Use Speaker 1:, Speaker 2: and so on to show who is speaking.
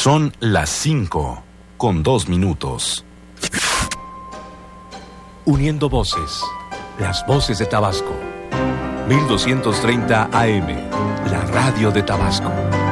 Speaker 1: Son las 5:02.
Speaker 2: Uniendo voces, las voces de Tabasco. 1230 AM, la radio de Tabasco.